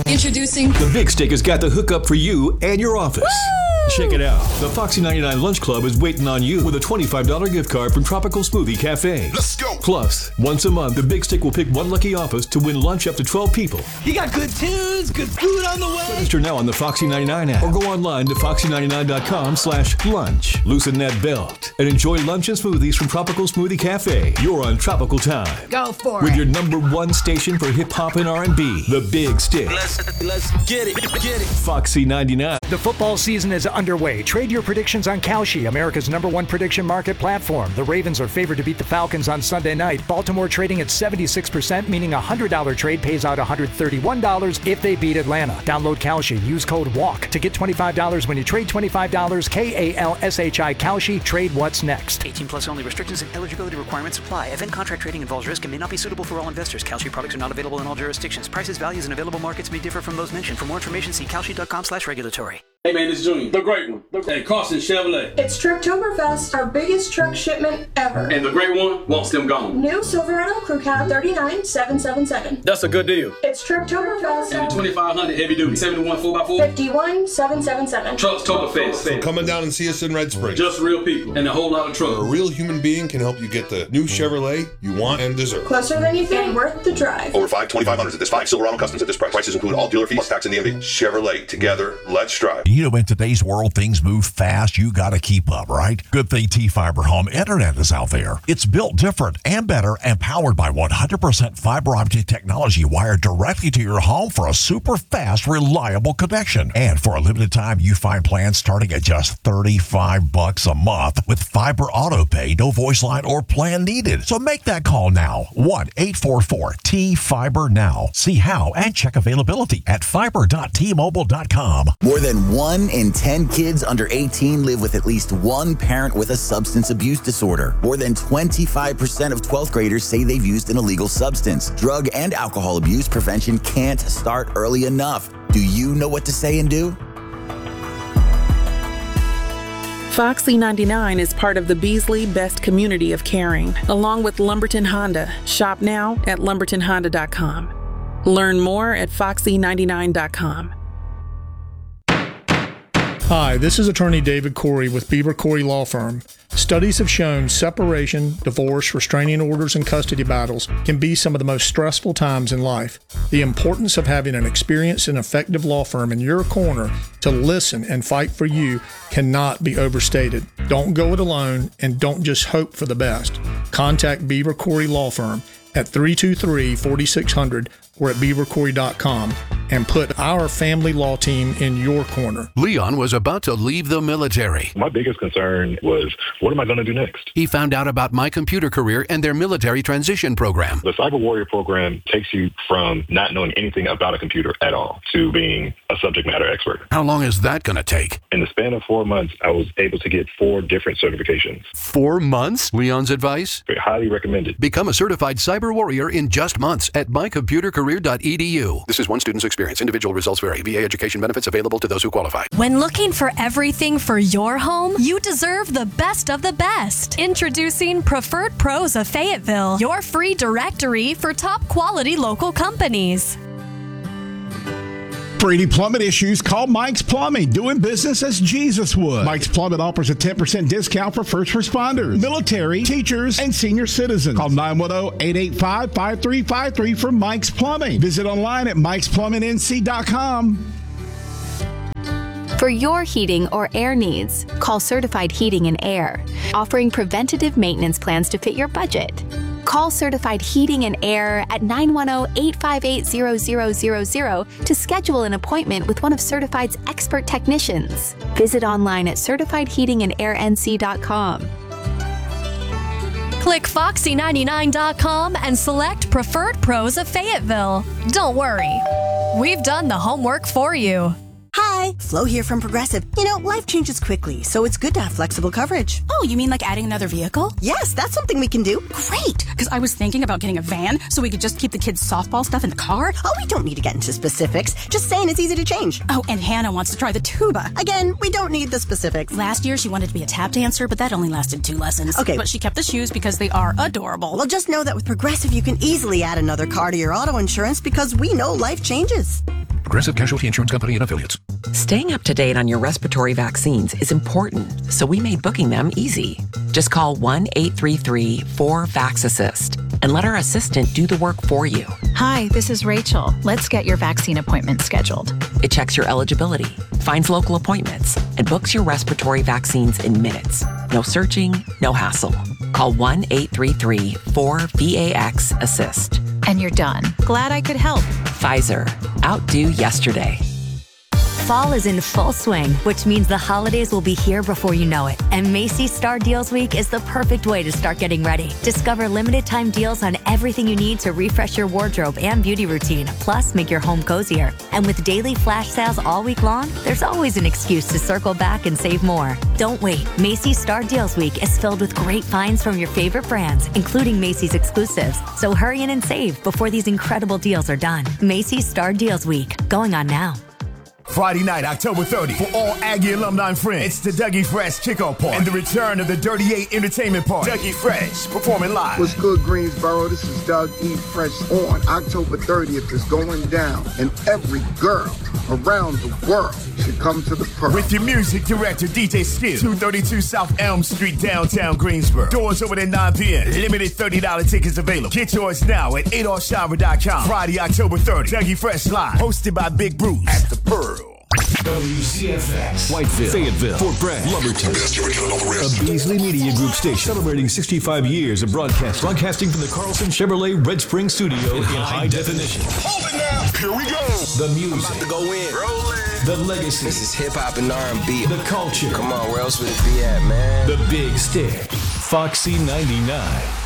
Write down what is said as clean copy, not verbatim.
Introducing The Big Stick has got the hookup for you and your office. Check it out. The Foxy 99 Lunch Club is waiting on you with a $25 gift card from Tropical Smoothie Cafe. Let's go. Plus, once a month, the Big Stick will pick one lucky office to win lunch up to 12 people. You got good tunes, good food on the way. Register now on the Foxy 99 app or go online to foxy99.com/lunch. Loosen that belt and enjoy lunch and smoothies from Tropical Smoothie Cafe. You're on Tropical Time. Go for With it. your #1 station for hip-hop and R&B, The Big Stick. Let's get it. Foxy 99. The football season is underway. Trade your predictions on Kalshi, America's #1 prediction market platform. The Ravens are favored to beat the Falcons on Sunday night. Baltimore trading at 76%, meaning a $100 trade pays out $131 if they beat Atlanta. Download Kalshi. Use code WALK to get $25 when you trade $25. KALSHI Kalshi. Trade what's next. 18 plus only. Restrictions and eligibility requirements apply. Event contract trading involves risk and may not be suitable for all investors. Kalshi products are not available in all jurisdictions. Prices, values, and available markets may differ from those mentioned. For more information, see kalshi.com/regulatory. Hey man, it's Junior, the great one. Hey, Carson Chevrolet. It's Trucktoberfest, our biggest truck shipment ever. And the great one wants them gone. New Silverado Crew Cab 39777. That's a good deal. It's Trucktoberfest. And the 2500 heavy duty 71 4x4. 51777. Trucks Toberfest. So come on down and see us in Red Springs. Just real people and a whole lot of Where a trouble. real human being can help you get the new Chevrolet you want and deserve. Closer than you think and worth the drive. Over 2500s at this 5 Silverado Customs at this price. Prices include all dealer fees plus tax and DMV. Chevrolet, together, let's drive. You know, in today's world, things move fast. You got to keep up, right? Good thing T-Fiber Home Internet is out there. It's built different and better and powered by 100% fiber optic technology wired directly to your home for a super fast, reliable connection. And for a limited time, you find plans starting at just $35 a month with fiber auto pay, no voice line or plan needed. So make that call now. 1-844-T-Fiber now. See how and check availability at fiber.tmobile.com. More than 1 in 10 kids under 18 live with at least one parent with a substance abuse disorder. More than 25% of 12th graders say they've used an illegal substance. Drug and alcohol abuse prevention can't start early enough. Do you know what to say and do? Foxy 99 is part of the Beasley Best Community of Caring, along with Lumberton Honda. Shop now at lumbertonhonda.com. Learn more at foxy99.com. Hi, this is attorney David Corey with Beaver Corey Law Firm. Studies have shown separation, divorce, restraining orders, and custody battles can be some of the most stressful times in life. The importance of having an experienced and effective law firm in your corner to listen and fight for you cannot be overstated. Don't go it alone and don't just hope for the best. Contact Beaver Corey Law Firm at 323-4600 or at beavercorey.com and put our family law team in your corner. Leon was about to leave the military. My biggest concern was, what am I going to do next? He found out about My Computer Career and their military transition program. The Cyber Warrior program takes you from not knowing anything about a computer at all to being a subject matter expert. How long is that going to take? In the span of 4 months, I was able to get 4 different certifications. 4 months? Leon's advice? Highly recommended. Become a certified cyber warrior in just months at mycomputercareer.edu. This is one student's experience. Individual results vary. VA education benefits available to those who qualify. When looking for everything for your home, you deserve the best of the best. Introducing Preferred Pros of Fayetteville, your free directory for top quality local companies. For any plumbing issues, call Mike's Plumbing, doing business as Jesus would. Mike's Plumbing offers a 10% discount for first responders, military, teachers, and senior citizens. Call 910-885-5353 for Mike's Plumbing. Visit online at mikesplumbingnc.com. For your heating or air needs, call Certified Heating and Air, offering preventative maintenance plans to fit your budget. Call Certified Heating and Air at 910-858-0000 to schedule an appointment with one of Certified's expert technicians. Visit online at certifiedheatingandairnc.com. Click foxy99.com and select Preferred Pros of Fayetteville. Don't worry, we've done the homework for you. Hi, Flo here from Progressive. You know, life changes quickly, so it's good to have flexible coverage. Oh, you mean like adding another vehicle? Yes, that's something we can do. Great, because I was thinking about getting a van so we could just keep the kids' softball stuff in the car. Oh, we don't need to get into specifics. Just saying it's easy to change. Oh, and Hannah wants to try the tuba. Again, we don't need the specifics. Last year, she wanted to be a tap dancer, but that only lasted 2 lessons. Okay. But she kept the shoes because they are adorable. Well, just know that with Progressive, you can easily add another car to your auto insurance because we know life changes. Progressive Casualty Insurance Company and Affiliates. Staying up to date on your respiratory vaccines is important, so we made booking them easy. Just call 1-833-4-VAX-ASSIST and let our assistant do the work for you. Hi, this is Rachel. Let's get your vaccine appointment scheduled. It checks your eligibility, finds local appointments, and books your respiratory vaccines in minutes. No searching, no hassle. Call 1-833-4-VAX-ASSIST. And you're done. Glad I could help. Pfizer. Outdo yesterday. Fall is in full swing, which means the holidays will be here before you know it. And Macy's Star Deals Week is the perfect way to start getting ready. Discover limited time deals on everything you need to refresh your wardrobe and beauty routine, plus make your home cozier. And with daily flash sales all week long, there's always an excuse to circle back and save more. Don't wait. Macy's Star Deals Week is filled with great finds from your favorite brands, including Macy's exclusives. So hurry in and save before these incredible deals are done. Macy's Star Deals Week, going on now. Friday night, October 30th, for all Aggie alumni friends, it's the Dougie Fresh Kickoff Party and the return of the Dirty 8 Entertainment Party. Dougie Fresh, performing live. What's good, Greensboro? This is Doug E. Fresh on October 30th. It's going down, and every girl around the world should come to the party. With your music director, DJ Skill, 232 South Elm Street, downtown Greensboro. Doors open at 9 p.m. Limited $30 tickets available. Get yours now at AdolphShower.com. Friday, October 30th, Dougie Fresh Live, hosted by Big Bruce at the Pearl. WCFX, Whiteville, Fayetteville, Fort Bragg, Lumberton. A Beasley Media Group station celebrating 65 years of broadcasting from the Carlson Chevrolet Red Spring Studio in high definition. Hold it now. Here we go. The music. I'm about to go in. The legacy. This is hip hop and R&B. The culture. Come on, where else would it be at, man? The Big Stick. Foxy 99.